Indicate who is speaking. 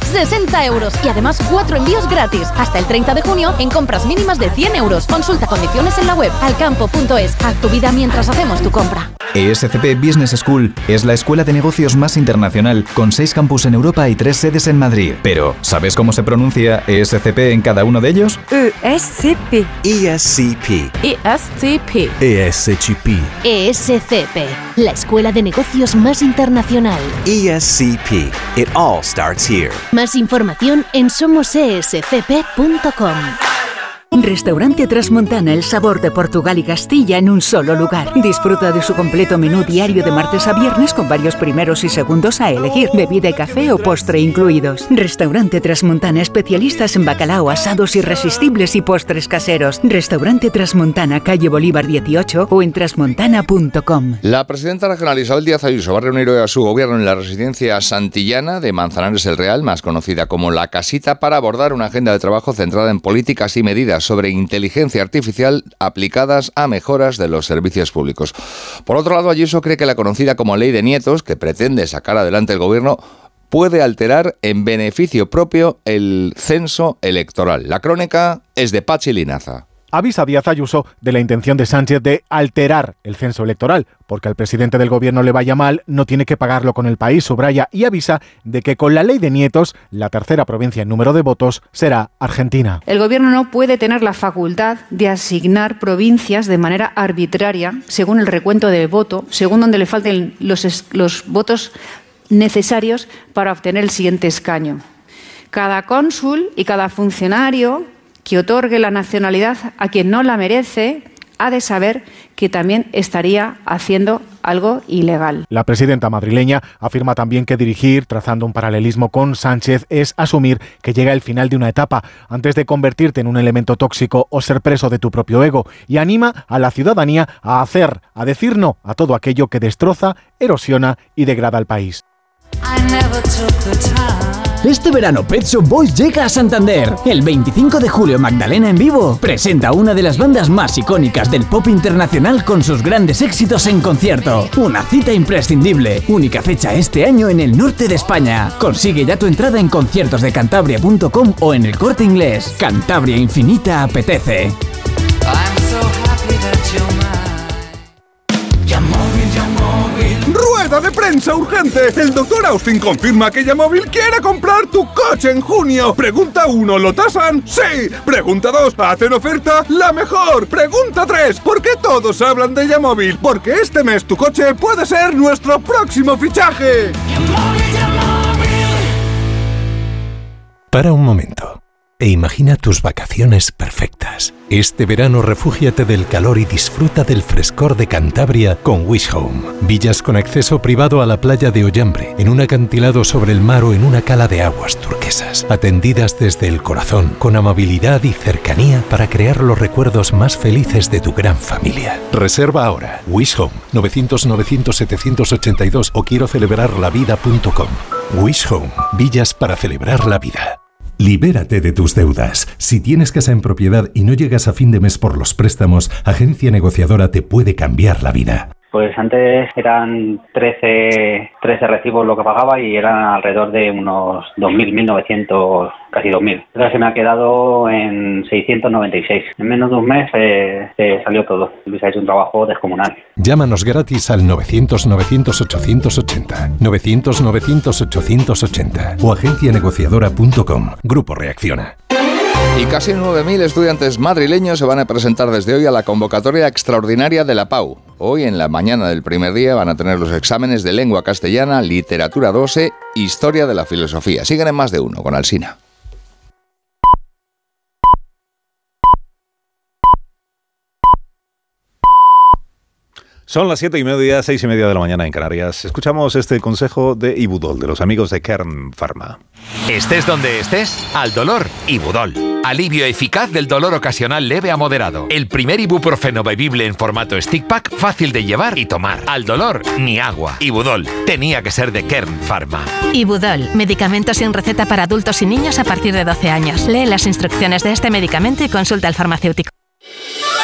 Speaker 1: 60 euros. Y además 4 envíos gratis. Hasta el 30 de junio en compras mínimas de 100 euros. Consulta condiciones en la web alcampo.es. Haz tu vida mientras hacemos tu compra.
Speaker 2: ESCP Business School es la escuela de negocios más internacional, con 6 campus en Europa y 3 sedes en Madrid. Pero, ¿sabes cómo se pronuncia ESCP en cada uno de ellos?
Speaker 3: ESCP.
Speaker 4: ESCP.
Speaker 3: ESCP.
Speaker 4: ESCP.
Speaker 1: ESCP, la escuela de negocios más internacional.
Speaker 4: ESCP. It all starts here.
Speaker 1: Más información en somosescp.com.
Speaker 5: Restaurante Trasmontana, el sabor de Portugal y Castilla en un solo lugar. Disfruta de su completo menú diario de martes a viernes con varios primeros y segundos a elegir, bebida y café o postre incluidos. Restaurante Trasmontana, especialistas en bacalao, asados irresistibles y postres caseros. Restaurante Trasmontana, calle Bolívar 18 o en trasmontana.com.
Speaker 6: La presidenta regional Isabel Díaz Ayuso va a reunir hoy a su gobierno en la residencia santillana de Manzanares el Real, más conocida como La Casita, para abordar una agenda de trabajo centrada en políticas y medidas sobre inteligencia artificial aplicadas a mejoras de los servicios públicos. Por otro lado, Ayuso cree que la conocida como Ley de Nietos, que pretende sacar adelante el gobierno, puede alterar en beneficio propio el censo electoral. La crónica es de Pachi Linaza.
Speaker 7: Avisa Díaz Ayuso de la intención de Sánchez de alterar el censo electoral, porque al presidente del gobierno le vaya mal, no tiene que pagarlo con el país, subraya, y avisa de que con la Ley de Nietos, la tercera provincia en número de votos será Argentina.
Speaker 8: El gobierno no puede tener la facultad de asignar provincias de manera arbitraria, según el recuento del voto, según donde le falten los votos necesarios para obtener el siguiente escaño. Cada cónsul y cada funcionario que otorgue la nacionalidad a quien no la merece ha de saber que también estaría haciendo algo ilegal.
Speaker 7: La presidenta madrileña afirma también que dirigir, trazando un paralelismo con Sánchez, es asumir que llega el final de una etapa antes de convertirte en un elemento tóxico o ser preso de tu propio ego, y anima a la ciudadanía a decir no a todo aquello que destroza, erosiona y degrada al país.
Speaker 9: Este verano Pet Shop Boys llega a Santander. El 25 de julio Magdalena en vivo presenta una de las bandas más icónicas del pop internacional con sus grandes éxitos en concierto. Una cita imprescindible, única fecha este año en el norte de España. Consigue ya tu entrada en conciertosdecantabria.com o en el Corte Inglés. Cantabria Infinita apetece.
Speaker 10: ¡Rueda de prensa urgente! El doctor Austin confirma que Yamóvil quiere comprar tu coche en junio. Pregunta 1, ¿lo tasan? ¡Sí! Pregunta 2, ¿hacen oferta? ¡La mejor! Pregunta 3, ¿por qué todos hablan de Yamóvil? Porque este mes tu coche puede ser nuestro próximo fichaje.
Speaker 11: Para un momento e imagina tus vacaciones perfectas. Este verano refúgiate del calor y disfruta del frescor de Cantabria con Wish Home. Villas con acceso privado a la playa de Ollambre, en un acantilado sobre el mar o en una cala de aguas turquesas. Atendidas desde el corazón, con amabilidad y cercanía para crear los recuerdos más felices de tu gran familia. Reserva ahora. Wish Home, 900-900-782 o quiero celebrarlavida.com. Wish Home, villas para celebrar la vida. Libérate de tus deudas. Si tienes casa en propiedad y no llegas a fin de mes por los préstamos, Agencia Negociadora te puede cambiar la vida.
Speaker 12: Pues antes eran 13 recibos lo que pagaba y eran alrededor de unos 2.000, 1.900, casi 2.000. Ahora se me ha quedado en 696. En menos de un mes se salió todo. Luis ha hecho un trabajo descomunal.
Speaker 11: Llámanos gratis al 900-900-880, 900-900-880 o agencianegociadora.com. Grupo Reacciona.
Speaker 6: Y casi 9.000 estudiantes madrileños se van a presentar desde hoy a la convocatoria extraordinaria de la PAU. Hoy, en la mañana del primer día, van a tener los exámenes de lengua castellana, literatura 12, historia de la filosofía. Siguen en Más de Uno con Alsina.
Speaker 13: Son las 7:30, 6:30 de la mañana en Canarias. Escuchamos este consejo de Ibudol, de los amigos de Kern Pharma.
Speaker 14: Estés donde estés, al dolor, Ibudol. Alivio eficaz del dolor ocasional leve a moderado. El primer ibuprofeno bebible en formato stick pack, fácil de llevar y tomar. Al dolor, ni agua. Ibudol, tenía que ser de Kern Pharma.
Speaker 15: Ibudol, medicamento sin receta para adultos y niños a partir de 12 años. Lee las instrucciones de este medicamento y consulta al farmacéutico.